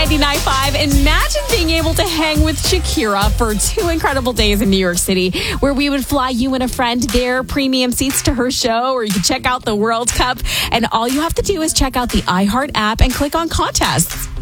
99.5. Imagine being able to hang with Shakira for 2 incredible days in New York City, where we would fly you and a friend their premium seats to her show, or you can check out the World Cup. And all you have to do is check out the iHeart app and click on contests.